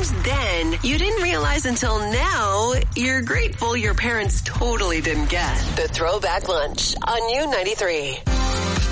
things then you didn't realize until now you're grateful your parents totally didn't get. The Throwback Lunch on U93.